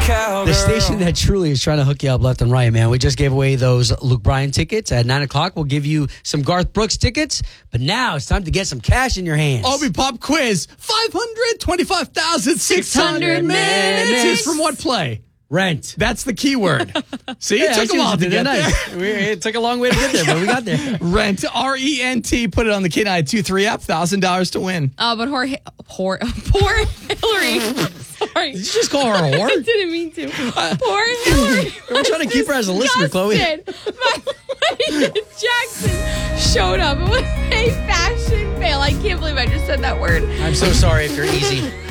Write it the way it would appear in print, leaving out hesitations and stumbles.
The station that truly is trying to hook you up left and right, man. We just gave away those Luke Bryan tickets at 9 o'clock. We'll give you some Garth Brooks tickets. But now it's time to get some cash in your hands. Obi Pop quiz. 525,600 minutes is from what play? Rent. That's the key word. See, it took a while to get there. It took a long way to get there, but we got there. Rent. R-E-N-T. Put it on the K923 app. $1,000 to win. But poor Hillary. Sorry. Did you just call her a whore? I didn't mean to. Poor Hillary. We're trying to keep her as a listener, Chloe. My Jackson showed up with a fashion fail. I can't believe I just said that word. I'm so sorry if you're easy.